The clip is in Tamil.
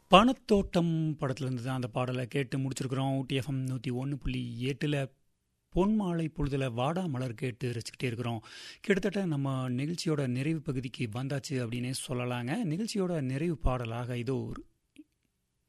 பணத்தோட்டம் படத்துலேருந்து தான் அந்த பாடலை கேட்டு முடிச்சிருக்கிறோம். ஊட்டி எஃப்எம் 101.8ல் பொன்மாலை பொழுதுல வாடா மலர் கேட்டு ரசிக்கிட்டே இருக்கிறோம். கிட்டத்தட்ட நம்ம நிகழ்ச்சியோட நிறைவு பகுதிக்கு வந்தாச்சு அப்படின்னே சொல்லலாங்க. நிகழ்ச்சியோட நிறைவு பாடலாக இதோ